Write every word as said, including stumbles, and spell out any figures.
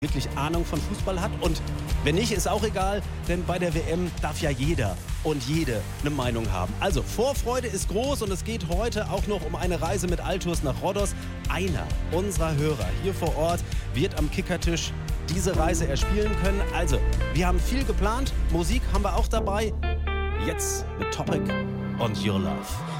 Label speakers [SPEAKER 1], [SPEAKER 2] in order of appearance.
[SPEAKER 1] wirklich Ahnung von Fußball hat, und wenn nicht, ist auch egal, denn bei der W M darf ja jeder und jede eine Meinung haben. Also Vorfreude ist groß und es geht heute auch noch um eine Reise mit Altus nach Rhodos. Einer unserer Hörer hier vor Ort wird am Kickertisch diese Reise erspielen können. Also, wir haben viel geplant, Musik haben wir auch dabei. Jetzt mit Topic und Your Love.